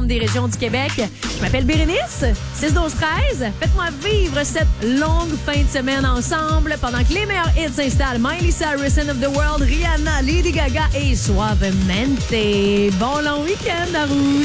l'ensemble des régions du Québec. Je m'appelle Bérénice, 6-12-13. Faites-moi vivre cette longue fin de semaine ensemble pendant que les meilleurs hits s'installent. Miley Cyrus, End of the World, Rihanna, Lady Gaga et Suavemente. Bon long week-end à Rouge.